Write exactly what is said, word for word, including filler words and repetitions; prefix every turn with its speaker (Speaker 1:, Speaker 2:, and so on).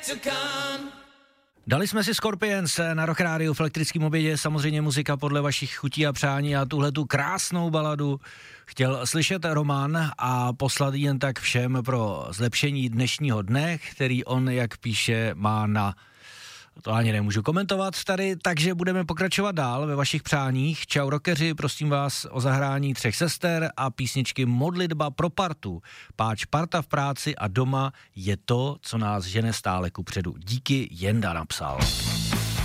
Speaker 1: Dali jsme si Scorpions na Rock Rádiu v elektrickém obědě, samozřejmě muzika podle vašich chutí a přání a tuhle tu krásnou baladu chtěl slyšet Roman a poslat jen tak všem pro zlepšení dnešního dne, který on, jak píše, má na... To ani nemůžu komentovat tady, takže budeme pokračovat dál ve vašich přáních. Čau rockeři, prosím vás o zahrání Třech sester a písničky Modlitba pro partu. Páč parta v práci a doma je to, co nás žene stále kupředu. Díky, Jenda napsal.